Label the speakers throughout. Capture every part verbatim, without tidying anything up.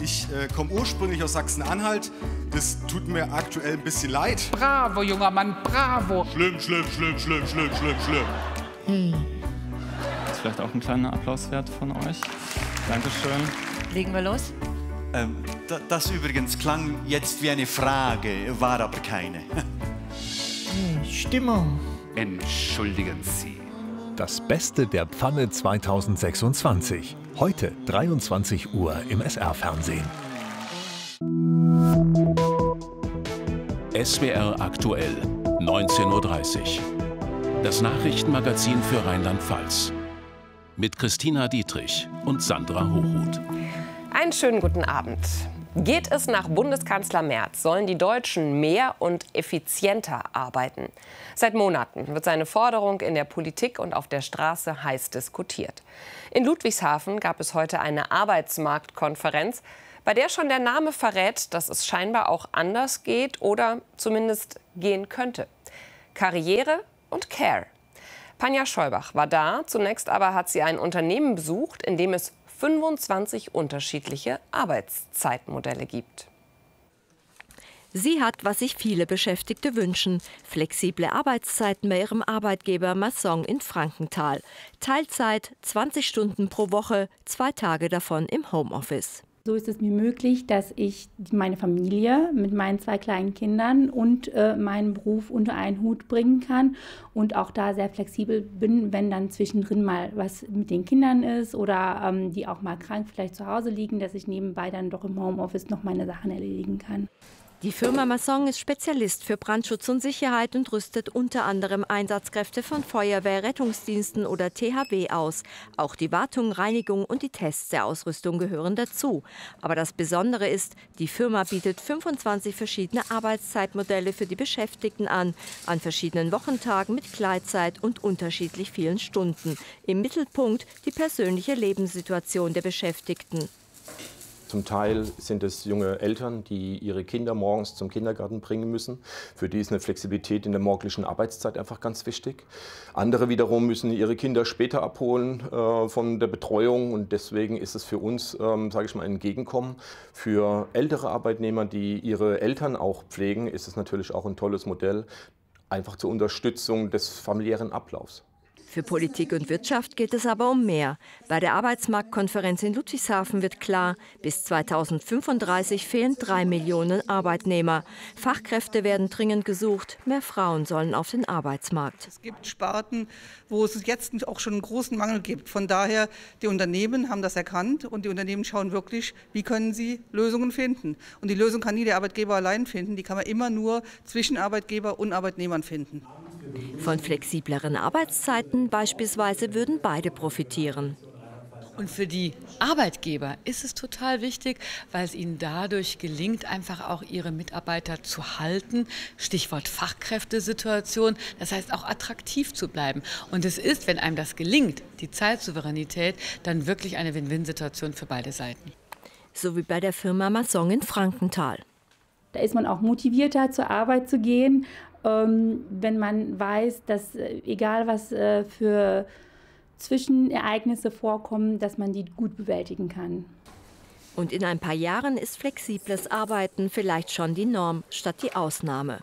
Speaker 1: Ich äh, komme ursprünglich aus Sachsen-Anhalt. Das tut mir aktuell ein bisschen leid.
Speaker 2: Bravo, junger Mann, bravo.
Speaker 1: Schlimm, schlimm, schlimm, schlimm, schlimm, schlimm, schlimm.
Speaker 3: Hm. Ist vielleicht auch ein kleiner Applaus wert von euch. Dankeschön.
Speaker 4: Legen wir los?
Speaker 5: Ähm, das übrigens klang jetzt wie eine Frage, war aber keine.
Speaker 4: Hm, Stimmung.
Speaker 6: Entschuldigen Sie.
Speaker 7: Das Beste der Pfanne zweitausendsechsundzwanzig. Heute dreiundzwanzig Uhr im S R-Fernsehen.
Speaker 6: S W R aktuell, neunzehn Uhr dreißig. Das Nachrichtenmagazin für Rheinland-Pfalz. Mit Christina Dietrich und Sandra Hochhuth.
Speaker 8: Einen schönen guten Abend. Geht es nach Bundeskanzler Merz, sollen die Deutschen mehr und effizienter arbeiten. Seit Monaten wird seine Forderung in der Politik und auf der Straße heiß diskutiert. In Ludwigshafen gab es heute eine Arbeitsmarktkonferenz, bei der schon der Name verrät, dass es scheinbar auch anders geht oder zumindest gehen könnte. Karriere und Care. Panja Scheubach war da, zunächst aber hat sie ein Unternehmen besucht, in dem es fünfundzwanzig unterschiedliche Arbeitszeitmodelle gibt.
Speaker 9: Sie hat, was sich viele Beschäftigte wünschen: flexible Arbeitszeiten bei ihrem Arbeitgeber Masson in Frankenthal. Teilzeit, zwanzig Stunden pro Woche, zwei Tage davon im Homeoffice.
Speaker 10: So ist es mir möglich, dass ich meine Familie mit meinen zwei kleinen Kindern und äh, meinen Beruf unter einen Hut bringen kann und auch da sehr flexibel bin, wenn dann zwischendrin mal was mit den Kindern ist oder ähm, die auch mal krank vielleicht zu Hause liegen, dass ich nebenbei dann doch im Homeoffice noch meine Sachen erledigen kann.
Speaker 9: Die Firma Masson ist Spezialist für Brandschutz und Sicherheit und rüstet unter anderem Einsatzkräfte von Feuerwehr, Rettungsdiensten oder T H W aus. Auch die Wartung, Reinigung und die Tests der Ausrüstung gehören dazu. Aber das Besondere ist, die Firma bietet fünfundzwanzig verschiedene Arbeitszeitmodelle für die Beschäftigten an, an verschiedenen Wochentagen mit Gleitzeit und unterschiedlich vielen Stunden. Im Mittelpunkt die persönliche Lebenssituation der Beschäftigten.
Speaker 11: Zum Teil sind es junge Eltern, die ihre Kinder morgens zum Kindergarten bringen müssen. Für die ist eine Flexibilität in der morgendlichen Arbeitszeit einfach ganz wichtig. Andere wiederum müssen ihre Kinder später abholen äh, von der Betreuung und deswegen ist es für uns, ähm, sage ich mal, ein Entgegenkommen. Für ältere Arbeitnehmer, die ihre Eltern auch pflegen, ist es natürlich auch ein tolles Modell, einfach zur Unterstützung des familiären Ablaufs.
Speaker 9: Für Politik und Wirtschaft geht es aber um mehr. Bei der Arbeitsmarktkonferenz in Ludwigshafen wird klar, bis zweitausendfünfunddreißig fehlen drei Millionen Arbeitnehmer. Fachkräfte werden dringend gesucht, mehr Frauen sollen auf den Arbeitsmarkt.
Speaker 12: Es gibt Sparten, wo es jetzt auch schon einen großen Mangel gibt. Von daher, die Unternehmen haben das erkannt und die Unternehmen schauen wirklich, wie können sie Lösungen finden. Und die Lösung kann nie der Arbeitgeber allein finden, die kann man immer nur zwischen Arbeitgeber und Arbeitnehmern finden.
Speaker 9: Von flexibleren Arbeitszeiten beispielsweise würden beide profitieren.
Speaker 13: Und für die Arbeitgeber ist es total wichtig, weil es ihnen dadurch gelingt, einfach auch ihre Mitarbeiter zu halten. Stichwort Fachkräftesituation, das heißt auch attraktiv zu bleiben. Und es ist, wenn einem das gelingt, die Zeitsouveränität, dann wirklich eine Win-Win-Situation für beide Seiten.
Speaker 9: So wie bei der Firma Masson in Frankenthal.
Speaker 10: Da ist man auch motivierter, zur Arbeit zu gehen, wenn man weiß, dass egal was für Zwischenereignisse vorkommen, dass man die gut bewältigen kann.
Speaker 9: Und in ein paar Jahren ist flexibles Arbeiten vielleicht schon die Norm statt die Ausnahme.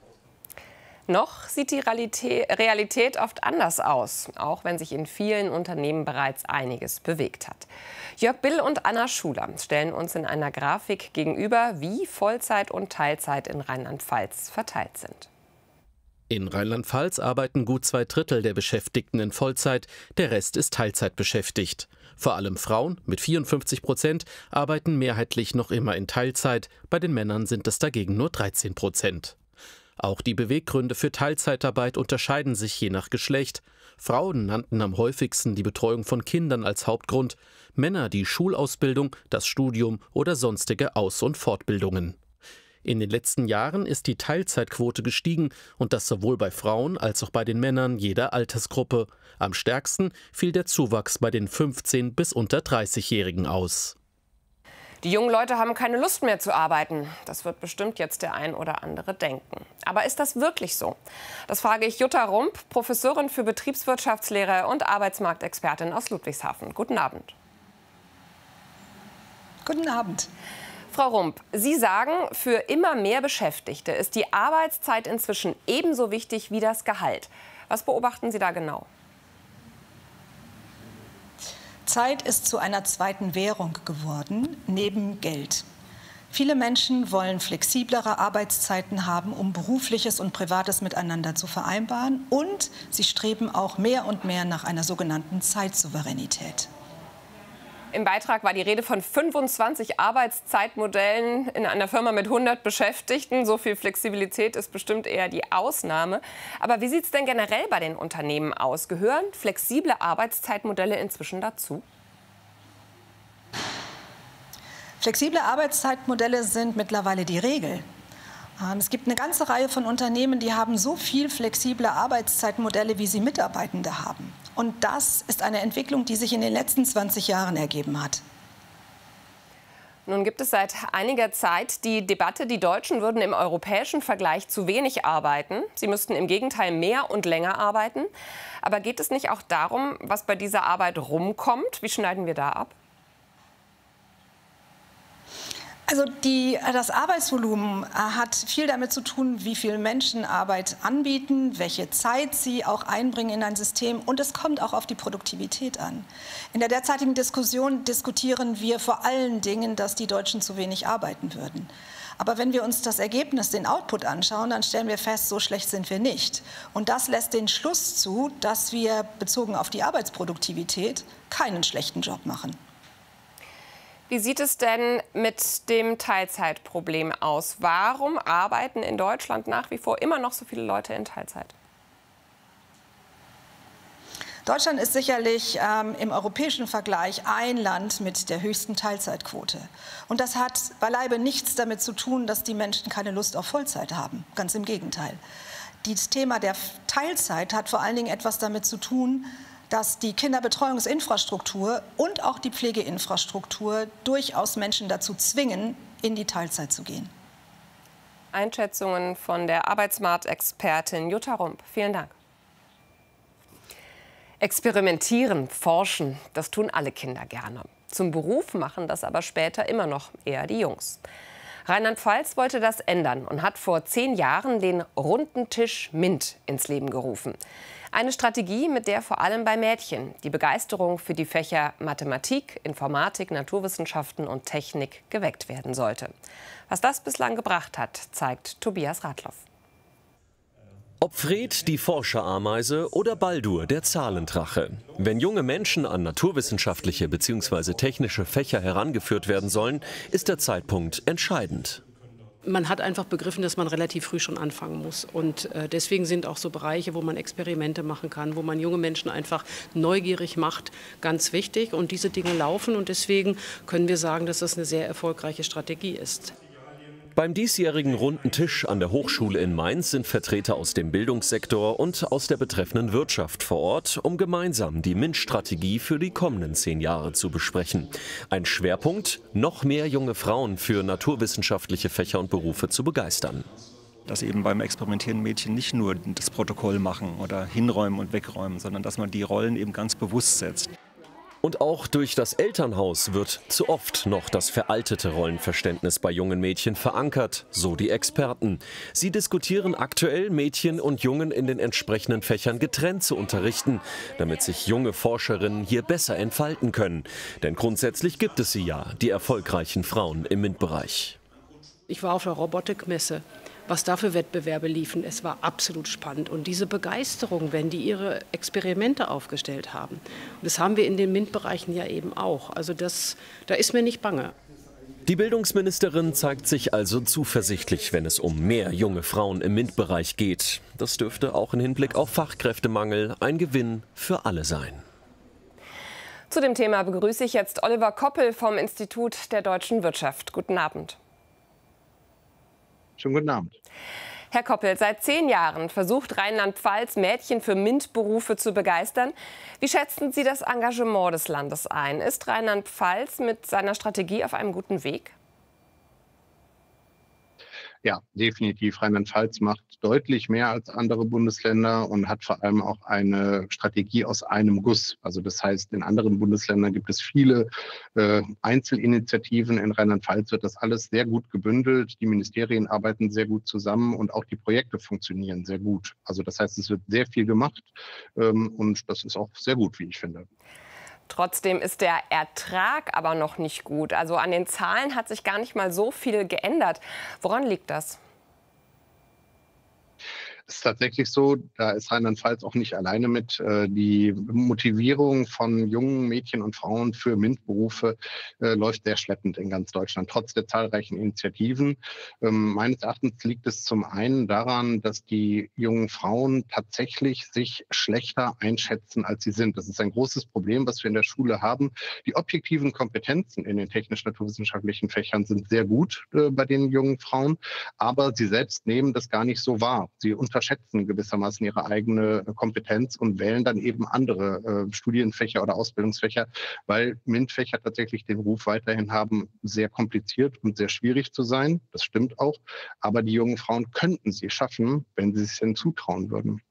Speaker 8: Noch sieht die Realität oft anders aus, auch wenn sich in vielen Unternehmen bereits einiges bewegt hat. Jörg Bill und Anna Schuler stellen uns in einer Grafik gegenüber, wie Vollzeit und Teilzeit in Rheinland-Pfalz verteilt sind.
Speaker 14: In Rheinland-Pfalz arbeiten gut zwei Drittel der Beschäftigten in Vollzeit, der Rest ist Teilzeit beschäftigt. Vor allem Frauen mit vierundfünfzig Prozent arbeiten mehrheitlich noch immer in Teilzeit, bei den Männern sind es dagegen nur dreizehn Prozent. Auch die Beweggründe für Teilzeitarbeit unterscheiden sich je nach Geschlecht. Frauen nannten am häufigsten die Betreuung von Kindern als Hauptgrund, Männer die Schulausbildung, das Studium oder sonstige Aus- und Fortbildungen. In den letzten Jahren ist die Teilzeitquote gestiegen und das sowohl bei Frauen als auch bei den Männern jeder Altersgruppe. Am stärksten fiel der Zuwachs bei den fünfzehn- bis unter dreißigjährigen aus.
Speaker 8: Die jungen Leute haben keine Lust mehr zu arbeiten. Das wird bestimmt jetzt der ein oder andere denken. Aber ist das wirklich so? Das frage ich Jutta Rump, Professorin für Betriebswirtschaftslehre und Arbeitsmarktexpertin aus Ludwigshafen. Guten Abend.
Speaker 15: Guten Abend.
Speaker 8: Frau Rump, Sie sagen, für immer mehr Beschäftigte ist die Arbeitszeit inzwischen ebenso wichtig wie das Gehalt. Was beobachten Sie da genau?
Speaker 15: Zeit ist zu einer zweiten Währung geworden, neben Geld. Viele Menschen wollen flexiblere Arbeitszeiten haben, um berufliches und privates miteinander zu vereinbaren. Und sie streben auch mehr und mehr nach einer sogenannten Zeitsouveränität.
Speaker 8: Im Beitrag war die Rede von fünfundzwanzig Arbeitszeitmodellen in einer Firma mit hundert Beschäftigten. So viel Flexibilität ist bestimmt eher die Ausnahme. Aber wie sieht es denn generell bei den Unternehmen aus? Gehören flexible Arbeitszeitmodelle inzwischen dazu?
Speaker 15: Flexible Arbeitszeitmodelle sind mittlerweile die Regel. Es gibt eine ganze Reihe von Unternehmen, die haben so viel flexible Arbeitszeitmodelle, wie sie Mitarbeitende haben. Und das ist eine Entwicklung, die sich in den letzten zwanzig Jahren ergeben hat.
Speaker 8: Nun gibt es seit einiger Zeit die Debatte, die Deutschen würden im europäischen Vergleich zu wenig arbeiten. Sie müssten im Gegenteil mehr und länger arbeiten. Aber geht es nicht auch darum, was bei dieser Arbeit rumkommt? Wie schneiden wir da ab?
Speaker 15: Also die, das Arbeitsvolumen hat viel damit zu tun, wie viele Menschen Arbeit anbieten, welche Zeit sie auch einbringen in ein System. Und es kommt auch auf die Produktivität an. In der derzeitigen Diskussion diskutieren wir vor allen Dingen, dass die Deutschen zu wenig arbeiten würden. Aber wenn wir uns das Ergebnis, den Output anschauen, dann stellen wir fest, so schlecht sind wir nicht. Und das lässt den Schluss zu, dass wir bezogen auf die Arbeitsproduktivität keinen schlechten Job machen.
Speaker 8: Wie sieht es denn mit dem Teilzeitproblem aus? Warum arbeiten in Deutschland nach wie vor immer noch so viele Leute in Teilzeit?
Speaker 15: Deutschland ist sicherlich ähm, im europäischen Vergleich ein Land mit der höchsten Teilzeitquote. Und das hat beileibe nichts damit zu tun, dass die Menschen keine Lust auf Vollzeit haben. Ganz im Gegenteil. Das Thema der Teilzeit hat vor allen Dingen etwas damit zu tun, dass die Kinderbetreuungsinfrastruktur und auch die Pflegeinfrastruktur durchaus Menschen dazu zwingen, in die Teilzeit zu gehen.
Speaker 8: Einschätzungen von der Arbeitsmarktexpertin Jutta Rump. Vielen Dank. Experimentieren, forschen, das tun alle Kinder gerne. Zum Beruf machen das aber später immer noch eher die Jungs. Rheinland-Pfalz wollte das ändern und hat vor zehn Jahren den Runden Tisch MINT ins Leben gerufen. Eine Strategie, mit der vor allem bei Mädchen die Begeisterung für die Fächer Mathematik, Informatik, Naturwissenschaften und Technik geweckt werden sollte. Was das bislang gebracht hat, zeigt Tobias Radloff.
Speaker 16: Ob Fred, die Forscherameise, oder Baldur, der Zahlendrache. Wenn junge Menschen an naturwissenschaftliche bzw. technische Fächer herangeführt werden sollen, ist der Zeitpunkt entscheidend.
Speaker 17: Man hat einfach begriffen, dass man relativ früh schon anfangen muss. Und äh, deswegen sind auch so Bereiche, wo man Experimente machen kann, wo man junge Menschen einfach neugierig macht, ganz wichtig. Und diese Dinge laufen. Und deswegen können wir sagen, dass das eine sehr erfolgreiche Strategie ist.
Speaker 16: Beim diesjährigen Runden Tisch an der Hochschule in Mainz sind Vertreter aus dem Bildungssektor und aus der betreffenden Wirtschaft vor Ort, um gemeinsam die MINT-Strategie für die kommenden zehn Jahre zu besprechen. Ein Schwerpunkt, noch mehr junge Frauen für naturwissenschaftliche Fächer und Berufe zu begeistern.
Speaker 18: Dass eben beim Experimentieren Mädchen nicht nur das Protokoll machen oder hinräumen und wegräumen, sondern dass man die Rollen eben ganz bewusst setzt.
Speaker 16: Und auch durch das Elternhaus wird zu oft noch das veraltete Rollenverständnis bei jungen Mädchen verankert, so die Experten. Sie diskutieren aktuell, Mädchen und Jungen in den entsprechenden Fächern getrennt zu unterrichten, damit sich junge Forscherinnen hier besser entfalten können. Denn grundsätzlich gibt es sie ja, die erfolgreichen Frauen im MINT-Bereich.
Speaker 17: Ich war auf der Robotikmesse. Was da für Wettbewerbe liefen, es war absolut spannend. Und diese Begeisterung, wenn die ihre Experimente aufgestellt haben, und das haben wir in den MINT-Bereichen ja eben auch. Also das, da ist mir nicht bange.
Speaker 16: Die Bildungsministerin zeigt sich also zuversichtlich, wenn es um mehr junge Frauen im MINT-Bereich geht. Das dürfte auch im Hinblick auf Fachkräftemangel ein Gewinn für alle sein.
Speaker 8: Zu dem Thema begrüße ich jetzt Oliver Koppel vom Institut der deutschen Wirtschaft. Guten Abend.
Speaker 19: Schönen guten Abend.
Speaker 8: Herr Koppel, seit zehn Jahren versucht Rheinland-Pfalz, Mädchen für MINT-Berufe zu begeistern. Wie schätzen Sie das Engagement des Landes ein? Ist Rheinland-Pfalz mit seiner Strategie auf einem guten Weg?
Speaker 19: Ja, definitiv. Rheinland-Pfalz macht deutlich mehr als andere Bundesländer und hat vor allem auch eine Strategie aus einem Guss. Also das heißt, in anderen Bundesländern gibt es viele äh, Einzelinitiativen. In Rheinland-Pfalz wird das alles sehr gut gebündelt. Die Ministerien arbeiten sehr gut zusammen und auch die Projekte funktionieren sehr gut. Also das heißt, es wird sehr viel gemacht ähm, und das ist auch sehr gut, wie ich finde.
Speaker 8: Trotzdem ist der Ertrag aber noch nicht gut. Also an den Zahlen hat sich gar nicht mal so viel geändert. Woran liegt das?
Speaker 19: Es ist tatsächlich so, da ist Rheinland-Pfalz auch nicht alleine mit. Die Motivierung von jungen Mädchen und Frauen für MINT-Berufe äh, läuft sehr schleppend in ganz Deutschland, trotz der zahlreichen Initiativen. Ähm, meines Erachtens liegt es zum einen daran, dass die jungen Frauen tatsächlich sich schlechter einschätzen, als sie sind. Das ist ein großes Problem, was wir in der Schule haben. Die objektiven Kompetenzen in den technisch-naturwissenschaftlichen Fächern sind sehr gut äh, bei den jungen Frauen, aber sie selbst nehmen das gar nicht so wahr. Sie unterschätzen gewissermaßen ihre eigene Kompetenz und wählen dann eben andere äh, Studienfächer oder Ausbildungsfächer, weil MINT-Fächer tatsächlich den Ruf weiterhin haben, sehr kompliziert und sehr schwierig zu sein. Das stimmt auch. Aber die jungen Frauen könnten sie schaffen, wenn sie es ihnen zutrauen würden.